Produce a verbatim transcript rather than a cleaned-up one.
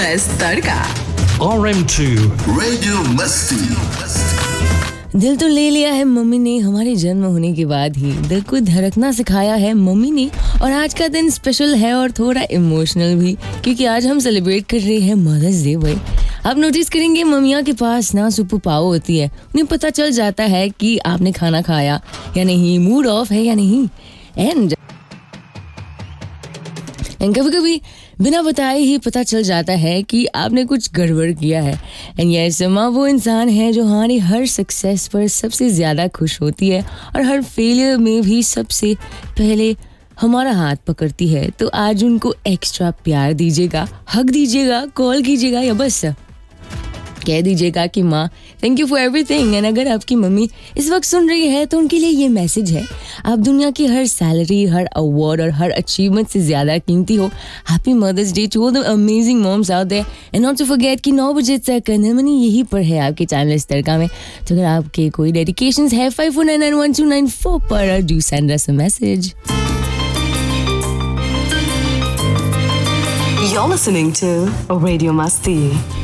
S तड़का R M two Radio Masti. दिल तो ले लिया है मम्मी ने हमारे जन्म होने के बाद ही, दिल को धड़कना सिखाया है मम्मी ने। और आज का दिन स्पेशल है और थोड़ा इमोशनल भी, क्योंकि आज हम सेलिब्रेट कर रहे हैं मदर्स डे भाई। आप नोटिस करेंगे मम्मियाँ के पास ना सुपर पावर होती है, उन्हें पता चल जाता है कि आपने खाना खाया या नहीं, मूड ऑफ है या नहीं, एंड एंड कभी कभी बिना बताए ही पता चल जाता है कि आपने कुछ गड़बड़ किया है। एंड यस, माँ वो इंसान है जो हमारी हर सक्सेस पर सबसे ज़्यादा खुश होती है और हर फेलियर में भी सबसे पहले हमारा हाथ पकड़ती है। तो आज उनको एक्स्ट्रा प्यार दीजिएगा, हक दीजिएगा, कॉल कीजिएगा या बस कह दीजिएगा कि माँ thank you for everything. And अगर आपकी मम्मी इस वक्त सुन रही है तो उनके लिए ये मैसेज है, आप दुनिया की हर सैलरी, हर अवार्ड और हर अचीवमेंट से ज़्यादा कीमती हो। Happy mother's day to all the amazing moms out there. And not to forget कि नौ बजे तक नमनी यहीं पर है आपके टाइमलेस तड़का में। तो अगर आपके कोई डेडिकेशंस है five four nine nine one two nine four पर do send us a message. You're listening to Radio Masti.